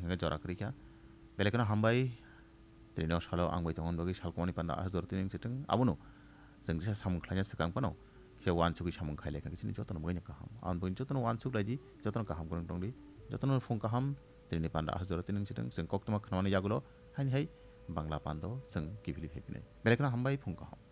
hingga jora krika belekana hambai trino salo angbai tongon bagi salkomani panda ahjor tining siteng abono jeng sa samung khlanya sekang pano ke wan chuki samung khaile ka kisini jotono boi kaham an boi jotono wan chuk laji jotono kaham kurang tongdi jotono phung kaham trini panda ahjor tining siteng jeng koktoma khnawani jagulo haini hai bangla pando jeng kibili phepine belekana hambai phung kaham